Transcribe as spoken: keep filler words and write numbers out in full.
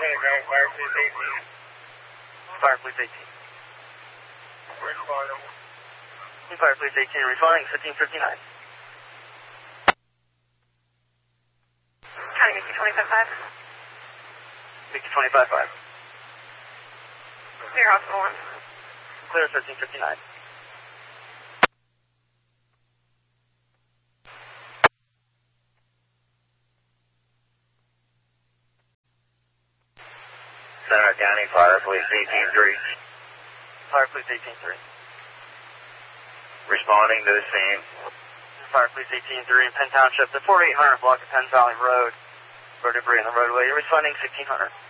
Fire Police eighteen. Fire Police eighteen, responding fifteen fifty-nine. County Mickey twenty-five five. Mickey twenty-five five. Clear Hospital one. Clear thirteen fifty-nine. Center County Fire Police eighteen three. Fire Police eighteen three. Responding to the scene. Fire Police eighteen three in Penn Township, the forty-eight hundred block of Penn Valley Road. Road debris in the roadway. Responding sixteen hundred.